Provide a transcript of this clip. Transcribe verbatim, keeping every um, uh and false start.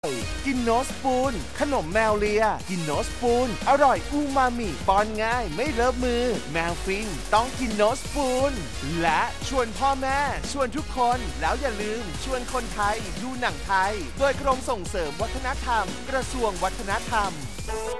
กินโนสปูนขนมแมวเลียกินโนสปูนอร่อยอูมามิป้อนง่ายไม่เลอะมือแมวฟินต้องกินโนสปูนและชวนพ่อแม่ชวนทุกคนแล้วอย่าลืมชวนคนไทยดูหนังไทยโดยกรมส่งเสริมวัฒนธรรมกระทรวงวัฒนธรรม